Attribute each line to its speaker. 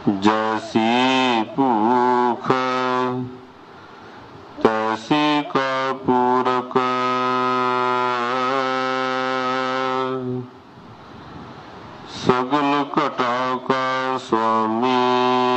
Speaker 1: जैसी भूख तैसी का पूरक, सगल घटा का स्वामी